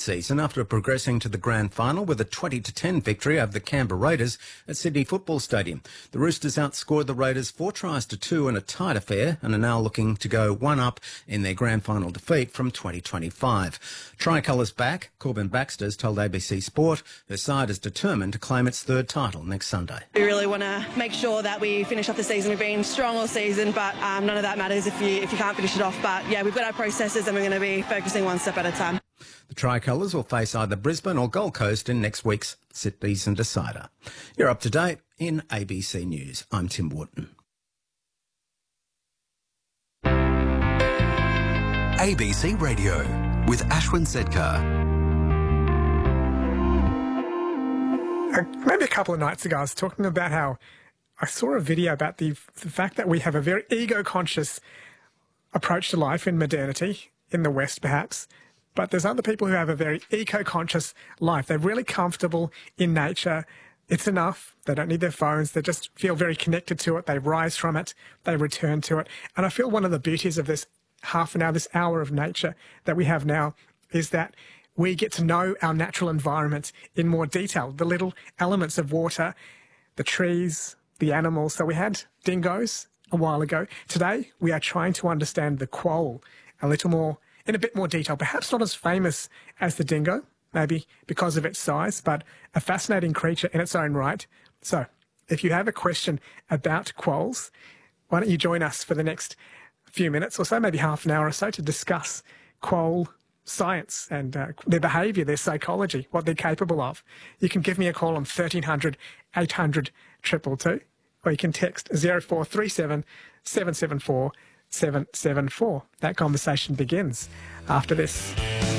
season after progressing to the grand final with a 20-10 victory over the Canberra Raiders at Sydney Football Stadium. The Roosters outscored the Raiders 4-2 in a tight affair and are now looking to go one up in their grand final defeat from 2025. Tricolour's back, Corbin Baxter's told ABC Sport her side is determined to claim its third title next Sunday. We really want to make sure that we finish off the season. We've been strong all season, but none of that matters if you can't finish it off. But yeah, we've got our processes and we're going to be focusing one step at a time. The Tricolours will face either Brisbane or Gold Coast in next week's Season Decider. You're up to date in ABC News. I'm Tim Wharton. ABC Radio with Ashwin Sedkar. Maybe a couple of nights ago I was talking about how I saw a video about the fact that we have a very ego-conscious approach to life in modernity, in the West perhaps, but there's other people who have a very eco-conscious life. They're really comfortable in nature. It's enough. They don't need their phones. They just feel very connected to it. They rise from it. They return to it. And I feel one of the beauties of this half an hour, this hour of nature that we have now is that we get to know our natural environment in more detail, the little elements of water, the trees, the animals. So we had dingoes a while ago. Today, we are trying to understand the quoll a little more, in a bit more detail. Perhaps not as famous as the dingo, maybe because of its size, but a fascinating creature in its own right. So if you have a question about quolls, why don't you join us for the next few minutes or so, maybe half an hour or so, to discuss quoll science and their behaviour, their psychology, what they're capable of. You can give me a call on 1300 800 222, or you can text 0437 774 774. That conversation begins after this.